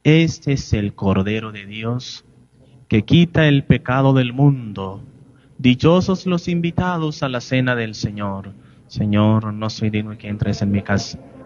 Este es el Cordero de Dios, que quita el pecado del mundo. Dichosos los invitados a la cena del Señor. Señor, no soy digno que entres en mi casa,